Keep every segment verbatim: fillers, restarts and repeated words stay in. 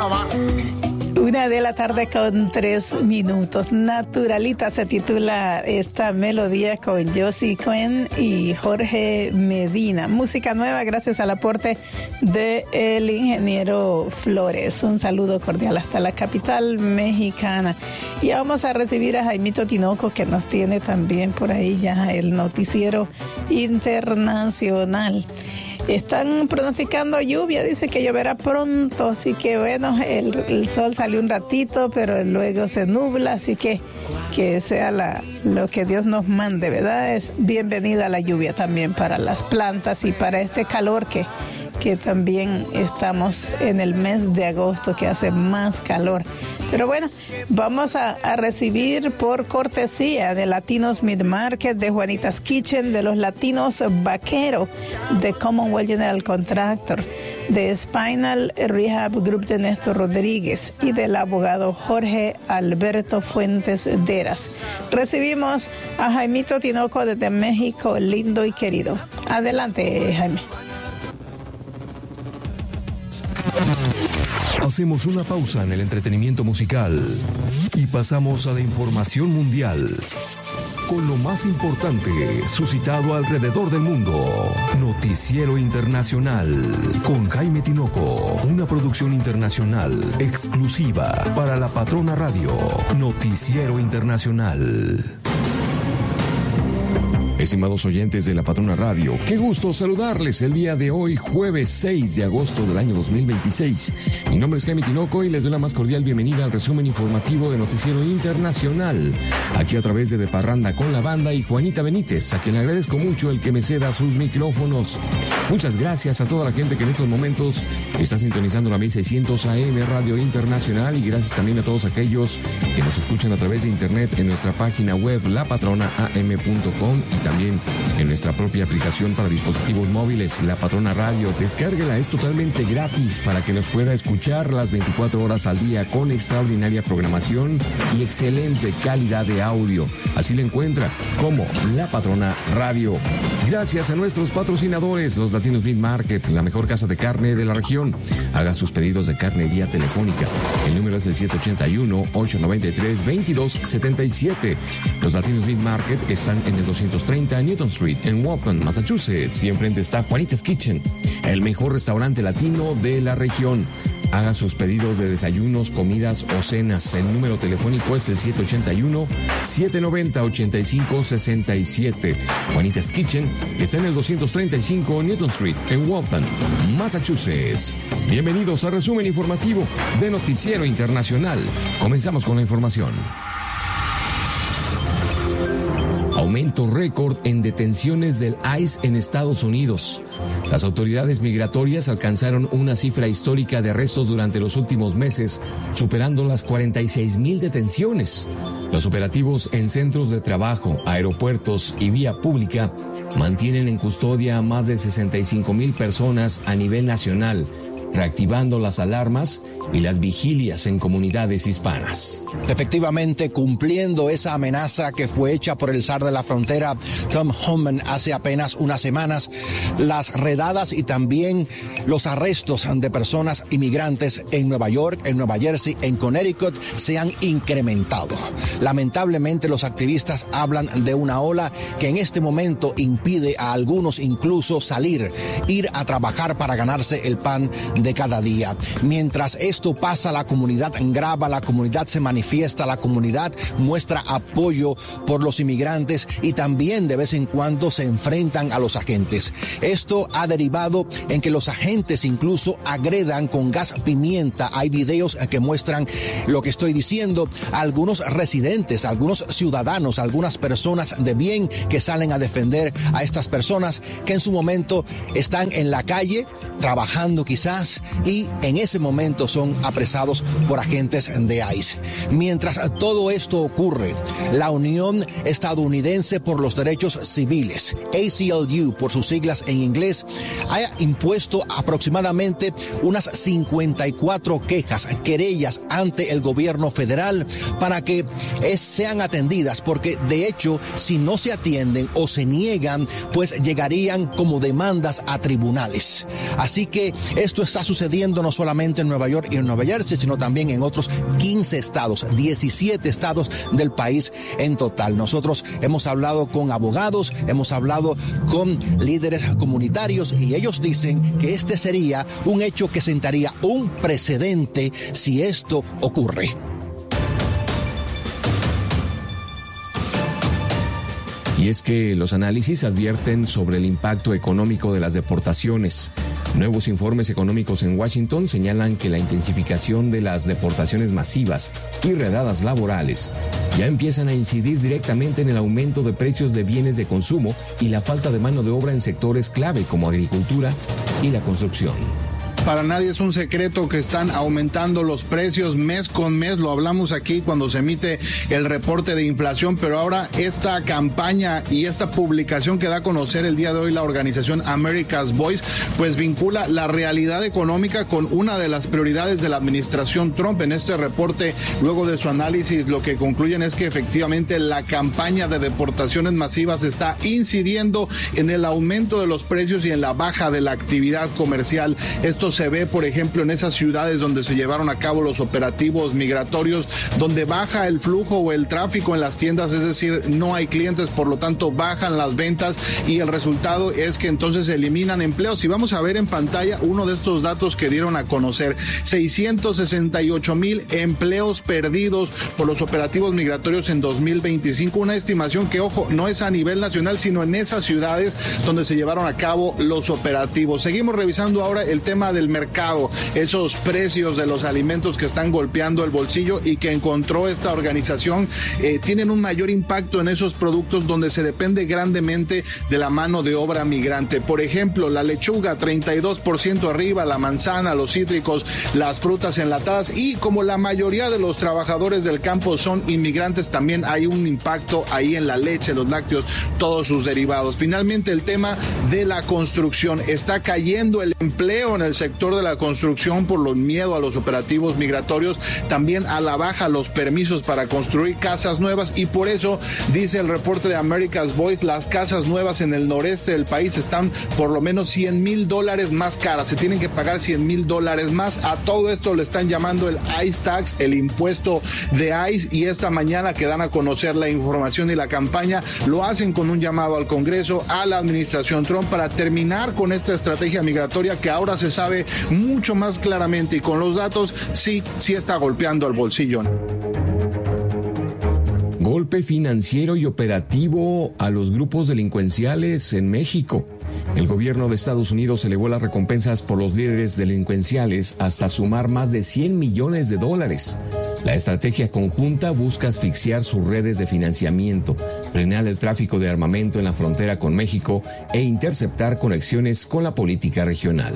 más. Una de la tarde con tres minutos. Naturalita se titula esta melodía con Josie Cuen y Jorge Medina. Música nueva gracias al aporte del ingeniero Flores. Un saludo cordial hasta la capital mexicana. Y vamos a recibir a Jaimito Tinoco, que nos tiene también por ahí ya el noticiero internacional. Están pronosticando lluvia, dice que lloverá pronto, así que bueno, el, el sol salió un ratito, pero luego se nubla, así que que sea la, lo que Dios nos mande, ¿verdad? Es bienvenida la lluvia también para las plantas y para este calor que, que también estamos en el mes de agosto, que hace más calor. Pero bueno, vamos a, a recibir por cortesía de Latinos Meat Market, de Juanitas Kitchen, de los Latinos Vaquero, de Commonwealth General Contractor, de Spinal Rehab Group de Néstor Rodríguez y del abogado Jorge Alberto Fuentes Deras. Recibimos a Jaimito Tinoco desde México, lindo y querido. Adelante, Jaime. Hacemos una pausa en el entretenimiento musical y pasamos a la información mundial con lo más importante suscitado alrededor del mundo. Noticiero Internacional con Jaime Tinoco, una producción internacional exclusiva para La Patrona Radio. Noticiero Internacional. Estimados oyentes de La Patrona Radio, qué gusto saludarles el día de hoy, jueves seis de agosto del año dos mil veintiséis. Mi nombre es Jaime Tinoco y les doy la más cordial bienvenida al resumen informativo de Noticiero Internacional, aquí a través de De Parranda con la Banda y Juanita Benítez, a quien le agradezco mucho el que me ceda sus micrófonos. Muchas gracias a toda la gente que en estos momentos está sintonizando la mil seiscientos A M Radio Internacional, y gracias también a todos aquellos que nos escuchan a través de internet en nuestra página web la patrona a m punto com y también en nuestra propia aplicación para dispositivos móviles, La Patrona Radio. Descárguela, es totalmente gratis para que nos pueda escuchar las veinticuatro horas al día con extraordinaria programación y excelente calidad de audio. Así la encuentra como La Patrona Radio. Gracias a nuestros patrocinadores, los Latinos Meat Market, la mejor casa de carne de la región. Haga sus pedidos de carne vía telefónica. El número es el siete ocho uno, ocho nueve tres, veintidós setenta y siete. Los Latinos Meat Market están en el doscientos treinta Newton Street en Walton, Massachusetts, y enfrente está Juanitas Kitchen, el mejor restaurante latino de la región. Haga sus pedidos de desayunos, comidas o cenas. El número telefónico es el siete ocho uno, siete nueve cero, ocho cinco seis siete. Juanitas Kitchen está en el doscientos treinta y cinco Newton Street en Walton, Massachusetts. Bienvenidos al resumen informativo de Noticiero Internacional. Comenzamos con la información. Aumento récord en detenciones del I C E en Estados Unidos. Las autoridades migratorias alcanzaron una cifra histórica de arrestos durante los últimos meses, superando las cuarenta y seis mil detenciones. Los operativos en centros de trabajo, aeropuertos y vía pública mantienen en custodia a más de sesenta y cinco mil personas a nivel nacional, reactivando las alarmas y las vigilias en comunidades hispanas. Efectivamente, cumpliendo esa amenaza que fue hecha por el zar de la frontera, Tom Homan, hace apenas unas semanas, las redadas y también los arrestos de personas inmigrantes en Nueva York, en Nueva Jersey, en Connecticut se han incrementado. Lamentablemente, los activistas hablan de una ola que en este momento impide a algunos incluso salir, ir a trabajar para ganarse el pan de cada día. Mientras esto pasa, la comunidad graba, la comunidad se manifiesta, la comunidad muestra apoyo por los inmigrantes y también de vez en cuando se enfrentan a los agentes. Esto ha derivado en que los agentes incluso agredan con gas pimienta. Hay videos que muestran lo que estoy diciendo. Algunos residentes, algunos ciudadanos, algunas personas de bien que salen a defender a estas personas que en su momento están en la calle trabajando quizás y en ese momento son apresados por agentes de I C E. Mientras todo esto ocurre, la Unión Estadounidense por los Derechos Civiles, A C L U por sus siglas en inglés, ha impuesto aproximadamente unas cincuenta y cuatro quejas, querellas ante el gobierno federal para que es, sean atendidas, porque de hecho si no se atienden o se niegan, pues llegarían como demandas a tribunales. Así que esto es está sucediendo no solamente en Nueva York y en Nueva Jersey, sino también en otros quince estados, diecisiete estados del país en total. Nosotros hemos hablado con abogados, hemos hablado con líderes comunitarios y ellos dicen que este sería un hecho que sentaría un precedente si esto ocurre. Y es que los análisis advierten sobre el impacto económico de las deportaciones. Nuevos informes económicos en Washington señalan que la intensificación de las deportaciones masivas y redadas laborales ya empiezan a incidir directamente en el aumento de precios de bienes de consumo y la falta de mano de obra en sectores clave como agricultura y la construcción. Para nadie es un secreto que están aumentando los precios mes con mes, lo hablamos aquí cuando se emite el reporte de inflación, pero ahora esta campaña y esta publicación que da a conocer el día de hoy la organización America's Voice, pues vincula la realidad económica con una de las prioridades de la administración Trump. En este reporte, luego de su análisis, lo que concluyen es que efectivamente la campaña de deportaciones masivas está incidiendo en el aumento de los precios y en la baja de la actividad comercial. Estos se ve, por ejemplo, en esas ciudades donde se llevaron a cabo los operativos migratorios, donde baja el flujo o el tráfico en las tiendas, es decir, no hay clientes, por lo tanto bajan las ventas y el resultado es que entonces se eliminan empleos. Y vamos a ver en pantalla uno de estos datos que dieron a conocer: seiscientos sesenta y ocho mil empleos perdidos por los operativos migratorios en dos mil veinticinco, una estimación que, ojo, no es a nivel nacional, sino en esas ciudades donde se llevaron a cabo los operativos. Seguimos revisando ahora el tema del mercado, esos precios de los alimentos que están golpeando el bolsillo y que encontró esta organización eh, tienen un mayor impacto en esos productos donde se depende grandemente de la mano de obra migrante. Por ejemplo, la lechuga treinta y dos por ciento arriba, la manzana, los cítricos, las frutas enlatadas, y como la mayoría de los trabajadores del campo son inmigrantes, también hay un impacto ahí en la leche, los lácteos, todos sus derivados. Finalmente, el tema de la construcción. Está cayendo el empleo en el sector de la construcción por los miedo a los operativos migratorios, también a la baja los permisos para construir casas nuevas, y por eso, dice el reporte de America's Voice, las casas nuevas en el noreste del país están por lo menos cien mil dólares más caras, se tienen que pagar cien mil dólares más. A todo esto le están llamando el ICE Tax, el impuesto de ICE, y esta mañana que dan a conocer la información y la campaña, lo hacen con un llamado al Congreso, a la administración Trump, para terminar con esta estrategia migratoria que ahora se sabe mucho más claramente y con los datos, sí, sí está golpeando al bolsillo. Golpe financiero y operativo a los grupos delincuenciales en México. El gobierno de Estados Unidos elevó las recompensas por los líderes delincuenciales hasta sumar más de cien millones de dólares. La estrategia conjunta busca asfixiar sus redes de financiamiento, frenar el tráfico de armamento en la frontera con México e interceptar conexiones con la política regional.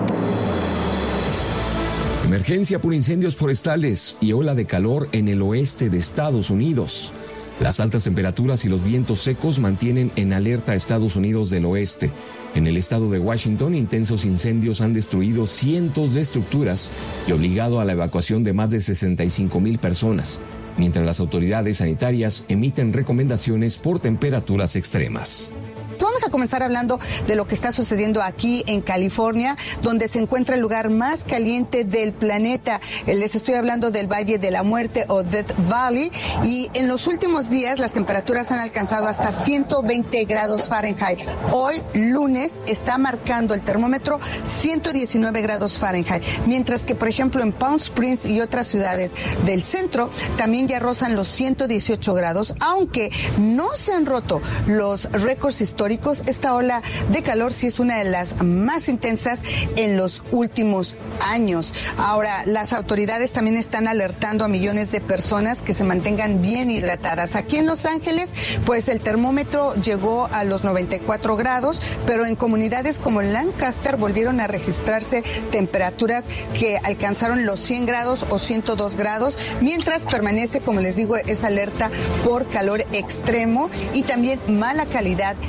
Emergencia por incendios forestales y ola de calor en el oeste de Estados Unidos. Las altas temperaturas y los vientos secos mantienen en alerta a Estados Unidos del oeste. En el estado de Washington, intensos incendios han destruido cientos de estructuras y obligado a la evacuación de más de sesenta y cinco mil personas, mientras las autoridades sanitarias emiten recomendaciones por temperaturas extremas. Vamos a comenzar hablando de lo que está sucediendo aquí en California, donde se encuentra el lugar más caliente del planeta. Les estoy hablando del Valle de la Muerte o Death Valley, y en los últimos días las temperaturas han alcanzado hasta ciento veinte grados Fahrenheit. Hoy, lunes, está marcando el termómetro ciento diecinueve grados Fahrenheit, mientras que, por ejemplo, en Palm Springs y otras ciudades del centro también ya rozan los ciento dieciocho grados, aunque no se han roto los récords históricos. Esta ola de calor sí es una de las más intensas en los últimos años. Ahora, las autoridades también están alertando a millones de personas que se mantengan bien hidratadas. Aquí en Los Ángeles, pues el termómetro llegó a los noventa y cuatro grados, pero en comunidades como Lancaster volvieron a registrarse temperaturas que alcanzaron los cien grados o ciento dos grados, mientras permanece, como les digo, esa alerta por calor extremo y también mala calidad de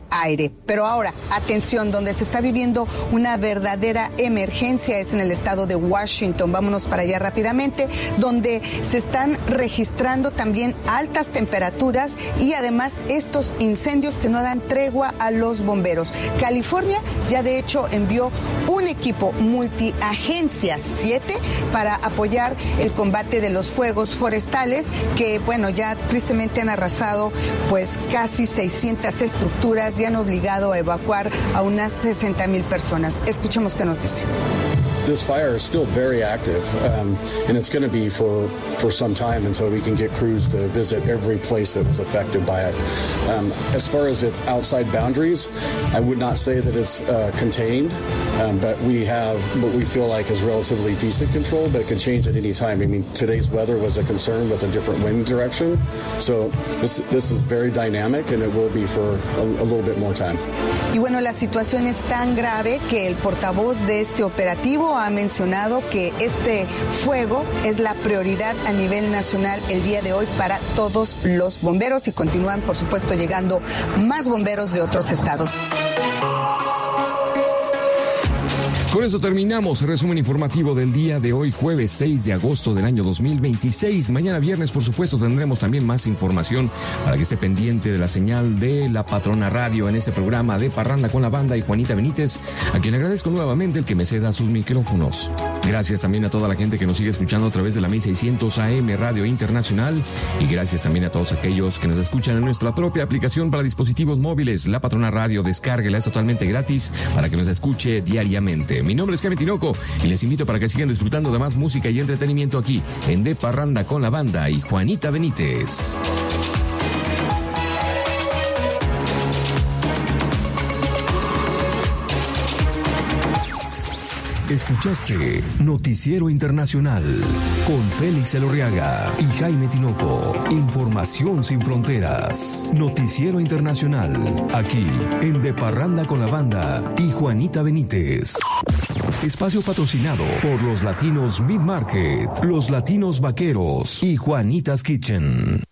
aire. Pero ahora, atención, donde se está viviendo una verdadera emergencia es en el estado de Washington. Vámonos para allá rápidamente, donde se están registrando también altas temperaturas y además estos incendios que no dan tregua a los bomberos. California ya de hecho envió un equipo multiagencia siete para apoyar el combate de los fuegos forestales que, bueno, ya tristemente han arrasado pues casi seiscientas estructuras y han obligado a evacuar a unas sesenta mil personas. Escuchemos qué nos dice. This fire is still very active, um, and it's going to be for, for some time until we can get crews to visit every place that was affected by it. Um, as far as its outside boundaries, I would not say that it's uh, contained, um, but we have what we feel like is relatively decent control, but it can change at any time. I mean, today's weather was a concern with a different wind direction, so this, this is very dynamic, and it will be for a, a little bit more time. Y bueno, la situación es tan grave que el portavoz de este operativo ha mencionado que este fuego es la prioridad a nivel nacional el día de hoy para todos los bomberos y continúan, por supuesto, llegando más bomberos de otros estados. Con eso terminamos el resumen informativo del día de hoy, jueves seis de agosto del año dos mil veintiséis. Mañana viernes, por supuesto, tendremos también más información para que esté pendiente de la señal de La Patrona Radio en este programa de Parranda con la Banda y Juanita Benítez, a quien agradezco nuevamente el que me ceda sus micrófonos. Gracias también a toda la gente que nos sigue escuchando a través de la mil seiscientos A M Radio Internacional y gracias también a todos aquellos que nos escuchan en nuestra propia aplicación para dispositivos móviles. La Patrona Radio, descárguela, es totalmente gratis para que nos escuche diariamente. Mi nombre es Jaime Tinoco y les invito para que sigan disfrutando de más música y entretenimiento aquí en De Parranda con la Banda y Juanita Benítez. Escuchaste Noticiero Internacional con Félix Elorriaga y Jaime Tinoco. Información sin fronteras. Noticiero Internacional, aquí en De Parranda con la Banda y Juanita Benítez. Espacio patrocinado por los Latinos Mid Market, los Latinos Vaqueros y Juanitas Kitchen.